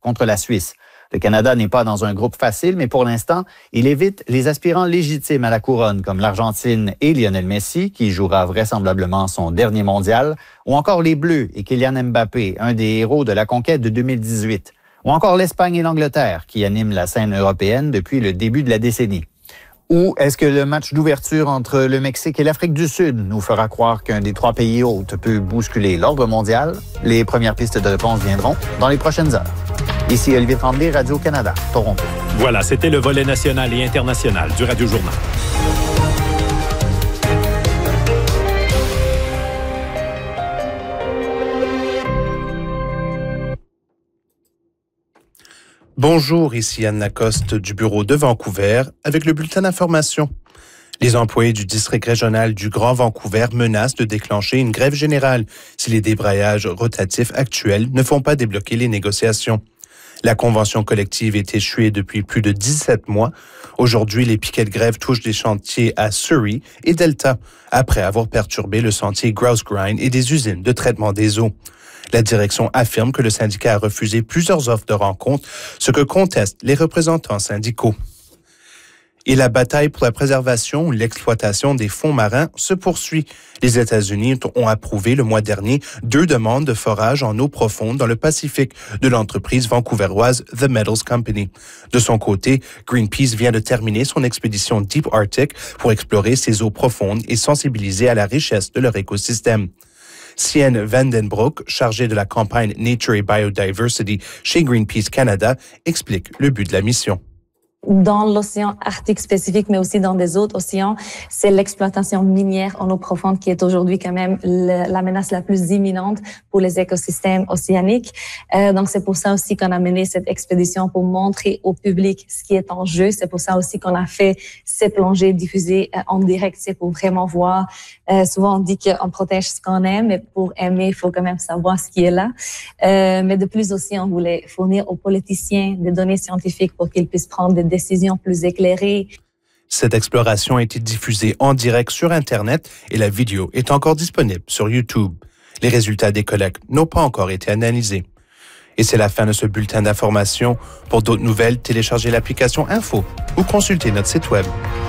contre la Suisse. Le Canada n'est pas dans un groupe facile, mais pour l'instant, il évite les aspirants légitimes à la couronne, comme l'Argentine et Lionel Messi, qui jouera vraisemblablement son dernier mondial, ou encore les Bleus et Kylian Mbappé, un des héros de la conquête de 2018, ou encore l'Espagne et l'Angleterre, qui animent la scène européenne depuis le début de la décennie. Ou est-ce que le match d'ouverture entre le Mexique et l'Afrique du Sud nous fera croire qu'un des 3 pays hôtes peut bousculer l'ordre mondial? Les premières pistes de réponse viendront dans les prochaines heures. Ici Olivier Tremblay, Radio-Canada, Toronto. Voilà, c'était le volet national et international du Radio Journal. Bonjour, ici Anne Lacoste du bureau de Vancouver avec le bulletin d'information. Les employés du district régional du Grand Vancouver menacent de déclencher une grève générale si les débrayages rotatifs actuels ne font pas débloquer les négociations. La convention collective est échouée depuis plus de 17 mois. Aujourd'hui, les piquets de grève touchent des chantiers à Surrey et Delta, après avoir perturbé le sentier Grouse Grind et des usines de traitement des eaux. La direction affirme que le syndicat a refusé plusieurs offres de rencontre, ce que contestent les représentants syndicaux. Et la bataille pour la préservation ou l'exploitation des fonds marins se poursuit. Les États-Unis ont approuvé le mois dernier 2 demandes de forage en eau profonde dans le Pacifique de l'entreprise vancouveroise The Metals Company. De son côté, Greenpeace vient de terminer son expédition Deep Arctic pour explorer ces eaux profondes et sensibiliser à la richesse de leur écosystème. Sienne Vandenbroek, chargée de la campagne Nature et Biodiversity chez Greenpeace Canada, explique le but de la mission. Dans l'océan Arctique spécifique, mais aussi dans des autres océans, c'est l'exploitation minière en eau profonde qui est aujourd'hui quand même la menace la plus imminente pour les écosystèmes océaniques. Donc c'est pour ça aussi qu'on a mené cette expédition pour montrer au public ce qui est en jeu. C'est pour ça aussi qu'on a fait ces plongées diffusées en direct. C'est pour vraiment voir. Souvent on dit qu'on protège ce qu'on aime, mais pour aimer, il faut quand même savoir ce qui est là. Mais de plus aussi, on voulait fournir aux politiciens des données scientifiques pour qu'ils puissent prendre des décisions plus éclairées. Cette exploration a été diffusée en direct sur Internet et la vidéo est encore disponible sur YouTube. Les résultats des collectes n'ont pas encore été analysés. Et c'est la fin de ce bulletin d'information. Pour d'autres nouvelles, téléchargez l'application Info ou consultez notre site web.